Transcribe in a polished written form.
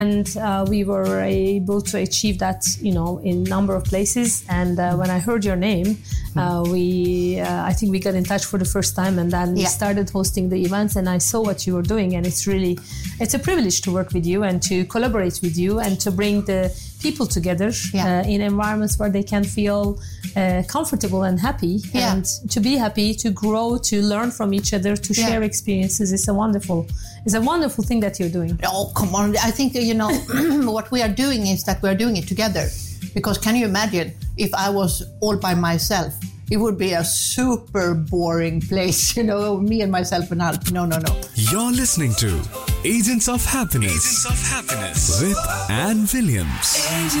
And we were able to achieve that, in a number of places. And when I heard your name, I think we got in touch for the first time, and then we started hosting the events. And I saw what you were doing, and it's a privilege to work with you and to collaborate with you and to bring the people together in environments where they can feel comfortable and happy, and to be happy, to grow, to learn from each other, to share experiences. It's a wonderful thing that you're doing. Oh, come on. I think, what we are doing is that we're doing it together. Because can you imagine if I was all by myself? It would be a super boring place, me and myself and Alp. No. You're listening to Agents of Happiness with Anne Williams.